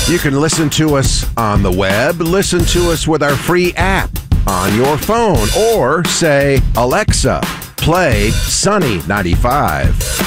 You can listen to us on the web, listen to us with our free app on your phone, or say, Alexa, play Sunny 95.